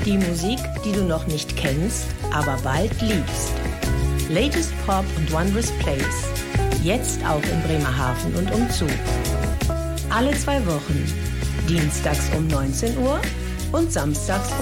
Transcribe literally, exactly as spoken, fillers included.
Die Musik, die du noch nicht kennst, aber bald liebst. Latest Pop und Wondrous Place. Jetzt auch in Bremerhaven und umzu. Alle zwei Wochen. Dienstags um neunzehn Uhr und samstags um